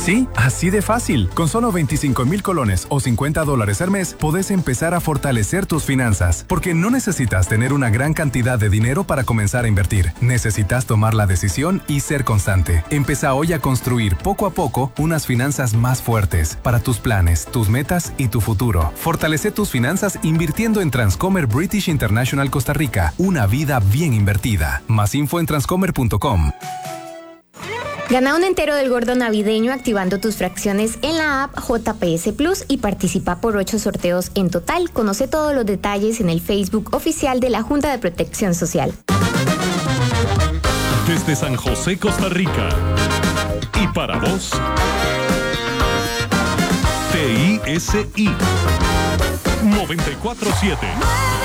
Sí, así de fácil. Con solo 25,000 colones o $50 al mes, podés empezar a fortalecer tus finanzas. Porque no necesitas tener una gran cantidad de dinero para comenzar a invertir. Necesitas tomar la decisión y ser constante. Empezá hoy a construir poco a poco unas finanzas más fuertes para tus planes, tus metas y tu futuro. Fortalece tus finanzas invirtiendo en Transcomer British International Costa Rica. Una vida bien invertida. Más info en transcomer.com. Gana un entero del gordo navideño activando tus fracciones en la app JPS Plus y participa por 8 sorteos en total. Conoce todos los detalles en el Facebook oficial de la Junta de Protección Social. Desde San José, Costa Rica. Y para vos, TISI 94.7.